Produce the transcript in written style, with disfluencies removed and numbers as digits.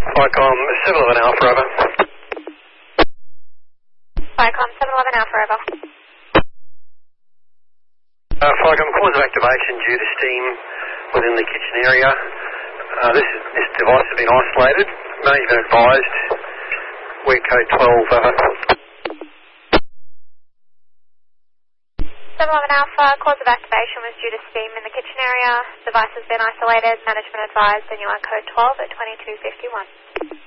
Vicom 711 Alpha, over. Vicom 711 Alpha, over. Vicom, cause of activation due to steam within the kitchen area. This device has been isolated. Management advised. We're code 12, over. 711 Alpha, cause of activation was due to steam in the kitchen area. Device has been isolated. Management advised, and you are code 12 at 2251.